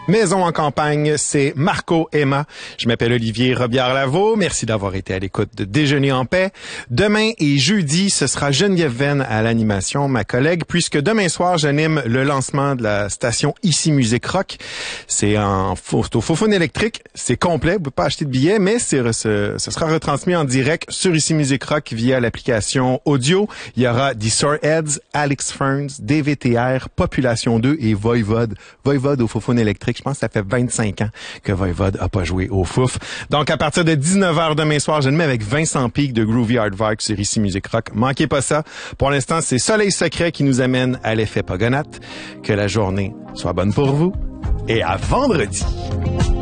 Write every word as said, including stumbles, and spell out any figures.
Maison en campagne, c'est Marco Emma. Je m'appelle Olivier Robillard-Lavaux. Merci d'avoir été à l'écoute de Déjeuner en paix. Demain et jeudi, ce sera Geneviève Venn à l'animation, ma collègue, puisque demain soir, j'anime le lancement de la station Ici Musique Rock. C'est en au Faux-Phone électrique. C'est complet. Vous pouvez pas acheter de billets, mais c'est, ce, ce sera retransmis en direct sur Ici Musique Rock via l'application audio. Il y aura The Soreheads, Alex Ferns, D V T R, Population deux et Voivode. Voivode au Faux-Phone électrique. Je pense que ça fait vingt-cinq ans que Voivode a pas joué au Fouf. Donc, à partir de dix-neuf heures demain soir, je le mets avec Vincent Peake de Groovy Hard Vibe sur Ici Musique Rock. Manquez pas ça. Pour l'instant, c'est Soleil Secret qui nous amène à l'effet Pogonate. Que la journée soit bonne pour vous et à vendredi.